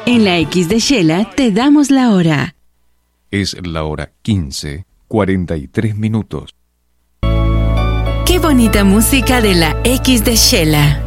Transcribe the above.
En la X de Shela te damos la hora. Es la hora 15:43. Qué bonita música de la X de Shela.